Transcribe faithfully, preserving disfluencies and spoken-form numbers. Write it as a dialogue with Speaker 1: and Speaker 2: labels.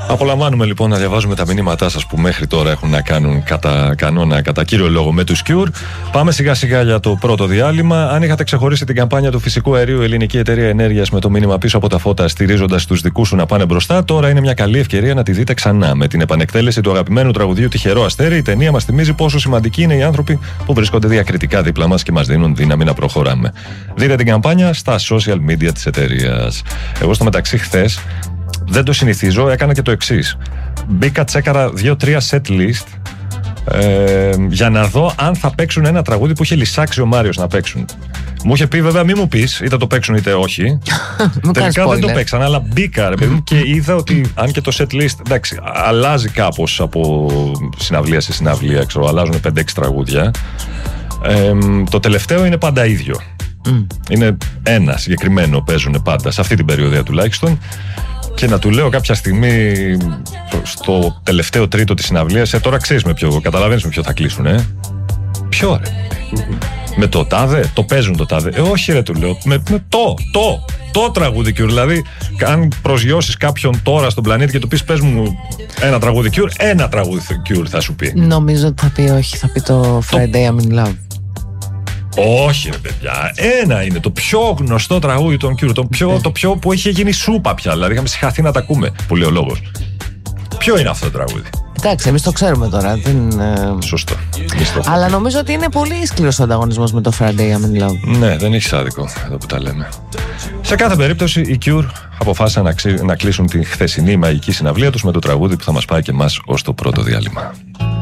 Speaker 1: Απολαμβάνουμε λοιπόν να διαβάζουμε τα μηνύματά σας που μέχρι τώρα έχουν να κάνουν κατά κανόνα, κατά κύριο λόγο με τους Cure. Πάμε σιγά σιγά για το πρώτο διάλειμμα. Αν είχατε ξεχωρίσει την καμπάνια του φυσικού αερίου Ελληνική Εταιρεία Ενέργειας με το μήνυμα πίσω από τα φώτα, στηρίζοντας τους δικούς σου να πάνε μπροστά, τώρα είναι μια καλή ευκαιρία να τη δείτε ξανά. Με την επανεκτέλεση του αγαπημένου τραγουδιού Τυχερό Αστέρι, η ταινία μας θυμίζει πόσο σημαντικοί είναι οι άνθρωποι που βρίσκονται διακριτικά δίπλα μας και μας δίνουν δύναμη να προχωράμε. Δείτε την καμπάνια στα social media της εταιρείας. Εγώ στο μεταξύ χθες, δεν το συνηθίζω, έκανα και το εξής. Μπήκα, τσέκαρα δύο-τρία set list ε, για να δω αν θα παίξουν ένα τραγούδι που είχε λυσάξει ο Μάριος να παίξουν. Μου είχε πει βέβαια, μη μου πεις, είτε το παίξουν είτε όχι. Τελικά δεν το παίξαν, αλλά μπήκα ρε παιδί και είδα ότι αν και το set list εντάξει, αλλάζει κάπως από συναυλία σε συναυλία, ξέρω, αλλάζουν πέντε έξι τραγούδια. Ε, το τελευταίο είναι πάντα ίδιο. Mm. Είναι ένα συγκεκριμένο, παίζουν πάντα σε αυτή την περιοδία τουλάχιστον. Και να του λέω κάποια στιγμή στο τελευταίο τρίτο της συναυλίας, ε, τώρα ξέρεις με ποιο, καταλαβαίνεις με ποιο θα κλείσουν, ε. Ποιο ρε, mm-hmm. με το τάδε, το παίζουν το τάδε. Ε, όχι ρε, του λέω, με, με το, το, το τραγούδι Cure. Δηλαδή, αν προσγειώσεις κάποιον τώρα στον πλανήτη και του πεις πες μου ένα τραγούδι Cure, ένα τραγούδι Cure θα σου πει.
Speaker 2: Νομίζω ότι θα πει όχι, θα πει το Friday I'm in Love.
Speaker 1: Όχι ρε παιδιά, ένα είναι το πιο γνωστό τραγούδι των Cure, το πιο, το πιο που έχει γίνει σούπα πια, δηλαδή είχαμε συγχαθεί να τα ακούμε, που λέει ο λόγος. Ποιο είναι αυτό το τραγούδι?
Speaker 2: Εντάξει, εμείς το ξέρουμε τώρα. Δεν...
Speaker 1: Σωστό.
Speaker 2: Αλλά νομίζω ότι είναι πολύ σκληρός ο ανταγωνισμός με το Friday I'm in Love.
Speaker 1: Ναι, δεν έχει άδικο εδώ που τα λέμε. Σε κάθε περίπτωση οι Cure αποφάσισαν να, ξύ... να κλείσουν τη χθεσινή μαγική συναυλία τους με το τραγούδι που θα μας πάει και εμάς ως το πρώτο διάλειμμα.